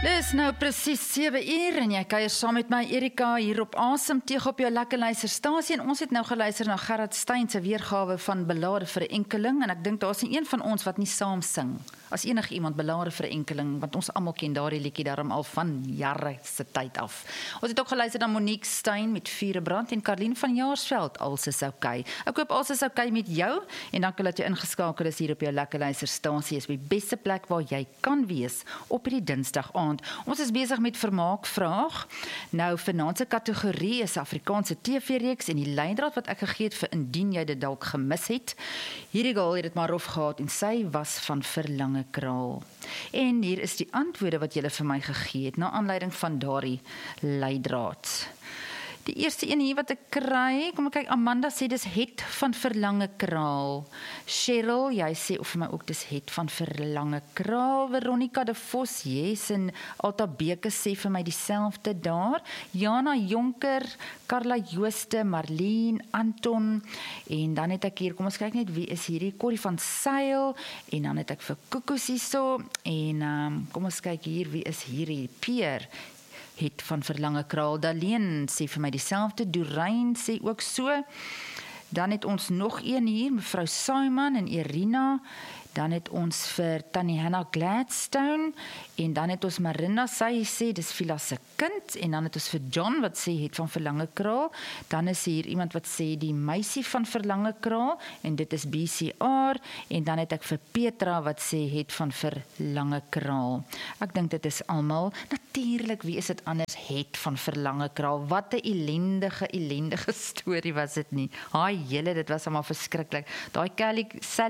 Dis nou presies 7 uur en jy kuier saam met my Erika hier op Asem teeg op jou lekker luisterstasie en ons het nou geluister na Gerard Steyn se weergawe van Belade vir 'n enkeling en ek dink daar's nie een van ons wat nie saam sing as enige iemand Belade vir 'n enkeling, want ons almal ken daardie liedjie daarom al van jare se tyd af. Ons het ook geluister na Monique Steyn met Vurebrand en Karlien van Jaarsveld, Alles is okay. Ek hoop alles is okay met jou en dankie dat jy ingeskakel is hier op jou lekker luisterstasie. Is die beste plek waar jy kan wees op hierdie Dinsdag aand. Ons is besig met vermaakvraag. Nou, vanaand se kategorie is Afrikaanse TV-reeks en die leidraad wat ek gegee het vir indien jy dit dalk gemis het. Hierdie girl het dit maar rof gehad en sy was van Verlange Kraal. En hier is die antwoorde wat julle vir my gegee het na aanleiding van daardie leidraad. Die eerste een hier wat ek kry, kom ek kyk, Amanda sê dis Het van Verlange Kraal. Cheryl, jy sê of vir my ook dis Het van Verlange Kraal. Veronica de Vos, yes, en Alta Beke sê vir my dieselfde daar. Jana Jonker, Carla Jooste, Marlene, Anton, en dan het ek hier, kom ons kyk net wie is hierdie, Corrie van Sail, en dan het ek vir Koekoes hierso, en kom ons kyk hier, wie is hierdie, Pierre, Het van Verlange Kraal. Daleen sê vir my dieselfde, Doreen sê ook so. Dan het ons nog een hier, mevrou Simon en Irina. Dan het ons vir Tannie Hannah Gladstone, en dan het ons Marinda, sy sê, dis Vila se kind, en dan het ons vir John, wat sê, Het van Verlange Kraal, dan is hier iemand wat sê, die meisie van Verlange Kraal, en dit is BCR, en dan het ek vir Petra, wat sê, Het van Verlange Kraal. Ek dink dit is almal, natuurlik, wie is dit anders, Het van Verlange Kraal, wat 'n ellendige storie was dit nie, julle, dit was allemaal verskriklik, daai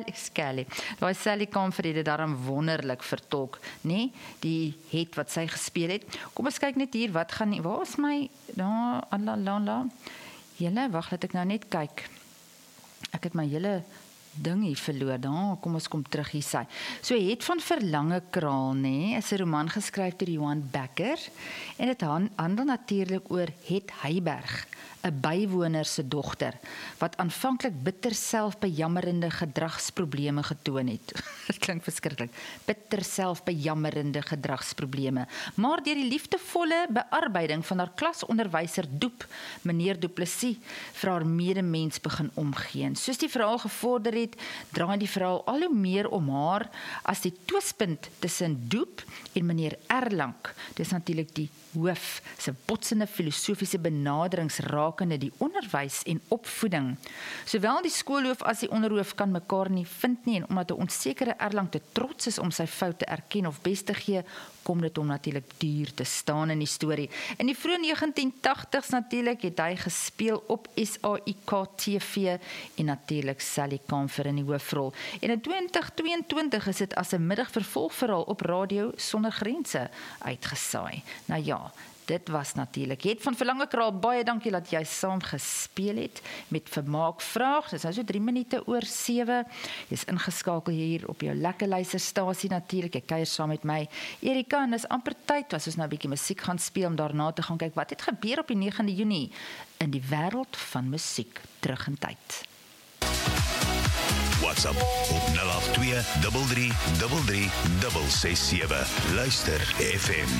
Sally Kamfer het dit daarom wonderlik vertolk, nee, die Het wat sy gespeel het. Kom ons kyk net hier, wat gaan nie, waar is my, julle, wacht, laat ek nou net kyk, ek het my hele ding hier verloor, kom ons kom terug hier sy. So Het van Verlange Kraal, nee, is 'n roman geskryf deur Johan Becker, en dit handel natuurlik oor Het Heiberg, 'n bywoner se dogter, wat aanvanklik bitter selfbejammerende gedragsprobleme getoon het. Dit klink verskriklik. Bitter selfbejammerende gedragsprobleme. Maar deur die liefdevolle bearbeiding van haar klasonderwyser Doep, meneer Du Plessis, vir haar medemens begin omgee. Soos die verhaal gevorder het, draai die verhaal al hoe meer om haar as die twispunt tussen Doep en meneer Erlang. Dis natuurlik die hoof se botsende filosofiese benaderings rakende die onderwys en opvoeding. Sowel die skoolhoof as die onderhoof kan mekaar nie vind nie, en omdat 'n onsekere Erlang te trots is om sy fout te erken of bes te gee, kom dit hom natuurlik duur te staan in die storie. In die vroeë 1980s natuurlik het hy gespeel op SAIK TV en natuurlik Sally Kamfer in die hoofrol. En in 2022 is dit as 'n middagvervolgverhaal op Radio Sonder Grense uitgesaai. Nou ja, dit was natuurlik Het van Verlange Kraal, baie dankie dat jy saam gespeel het met Vermaakvraag. Dit is nou so 3 minute oor 7. Jy is ingeskakel hier op jou lekker luisterstasie natuurlik. Jy kuier saam met my Erika, en dis amper tyd as ons nou 'n bietjie musiek gaan speel om daarna te gaan kyk wat het gebeur op die 9de Junie in die wêreld van musiek. Terug in tyd. WhatsApp op 082 33 33 667. Luister FM.